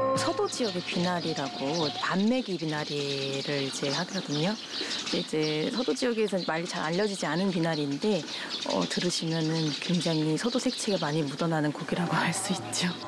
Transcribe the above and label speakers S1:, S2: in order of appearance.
S1: 서도 지역의 비나리라고 반매기 비나리를 이제 하거든요. 이제 서도 지역에서 많이 잘 알려지지 않은 비나리인데 들으시면은 굉장히 서도 색채가 많이 묻어나는 곡이라고 할 수 있죠.